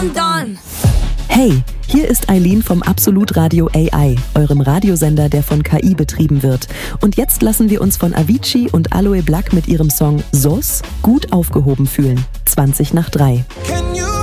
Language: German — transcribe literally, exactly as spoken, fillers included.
Done. Hey, hier ist Eileen vom Absolut Radio A I, eurem Radiosender, der von K I betrieben wird. Und jetzt lassen wir uns von Avicii und Aloe Blacc mit ihrem Song S O S gut aufgehoben fühlen. zwanzig nach drei.